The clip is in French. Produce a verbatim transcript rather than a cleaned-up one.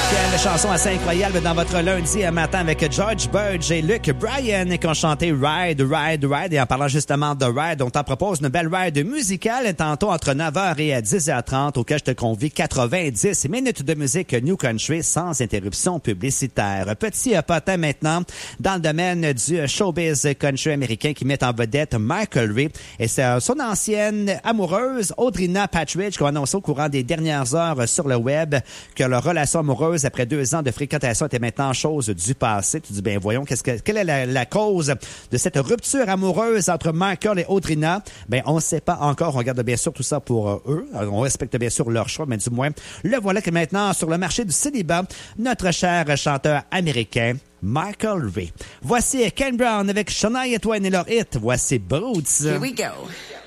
Quelle chanson assez incroyable dans votre lundi matin avec George Burge et Luke Bryan qui ont chanté Ride, Ride, Ride. Et en parlant justement de Ride, on t'en propose une belle ride musicale tantôt entre neuf heures et dix heures trente auquel je te convie quatre-vingt-dix minutes de musique New Country sans interruption publicitaire. Petit potin maintenant dans le domaine du showbiz country américain qui met en vedette Michael Ray et c'est son ancienne amoureuse Audrina Patridge qui a annoncé au courant des dernières heures sur le web que leur relation amoureuse après deux ans de fréquentation était maintenant chose du passé. Tu dis, ben voyons, qu'est-ce que, quelle est la, la cause de cette rupture amoureuse entre Michael et Audrina? Ben, on ne sait pas encore. On regarde bien sûr tout ça pour euh, eux. On respecte bien sûr leur choix, mais du moins, le voilà que maintenant, sur le marché du célibat, notre cher chanteur américain, Michael Ray. Voici Ken Brown avec Shania Twain et leur hit. Voici Broods. Here we go.